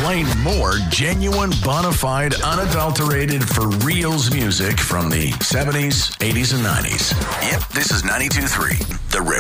playing more genuine, bona fide, unadulterated, for reals music from the 70s, 80s, and 90s. Yep, this is 92.3, The Rip.